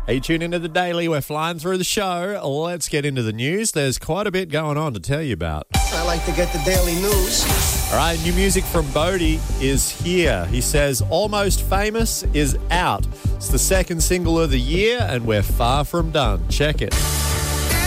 Hey, you tune into the Daily. We're flying through the show. Let's get into the news. There's quite a bit going on to tell you about. I like to get the daily news. All right, new music from Bodie is here. He says, Almost Famous is out. It's the second single of the year, and we're far from done. Check it.